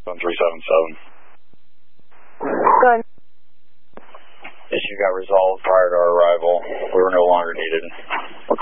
377. Good. Issue got resolved prior to our arrival. We were no longer needed.